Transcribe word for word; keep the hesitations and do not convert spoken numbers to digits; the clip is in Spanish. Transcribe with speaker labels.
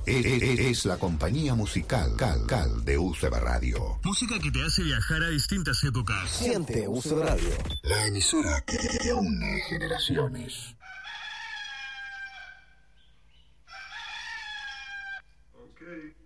Speaker 1: Es, es- es la compañía musical Cal, Cal de U C B Radio.
Speaker 2: Música que te hace viajar a distintas épocas.
Speaker 3: Siente U C B Radio.
Speaker 1: La emisora que, que une generaciones.
Speaker 4: Okay.